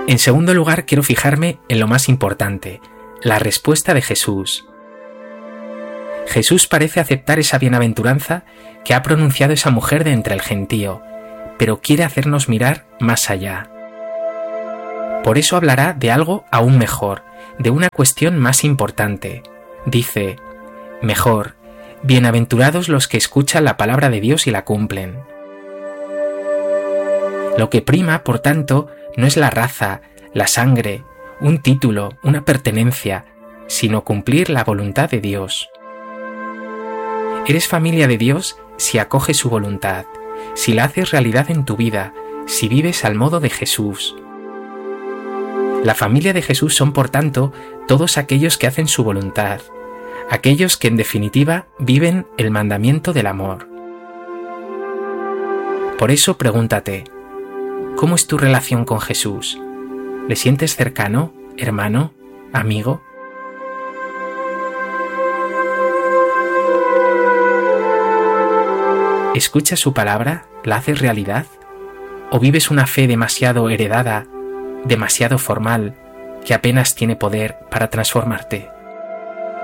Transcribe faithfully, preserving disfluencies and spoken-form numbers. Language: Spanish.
En segundo lugar, quiero fijarme en lo más importante, la respuesta de Jesús. Jesús parece aceptar esa bienaventuranza que ha pronunciado esa mujer de entre el gentío, pero quiere hacernos mirar más allá. Por eso hablará de algo aún mejor, de una cuestión más importante. Dice, mejor, bienaventurados los que escuchan la palabra de Dios y la cumplen. Lo que prima, por tanto, no es la raza, la sangre, un título, una pertenencia, sino cumplir la voluntad de Dios. Eres familia de Dios si acoges su voluntad, si la haces realidad en tu vida, si vives al modo de Jesús. La familia de Jesús son, por tanto, todos aquellos que hacen su voluntad, aquellos que en definitiva viven el mandamiento del amor. Por eso pregúntate, ¿cómo es tu relación con Jesús? ¿Le sientes cercano, hermano, amigo? ¿Escuchas su palabra? ¿La haces realidad? ¿O vives una fe demasiado heredada, demasiado formal, que apenas tiene poder para transformarte?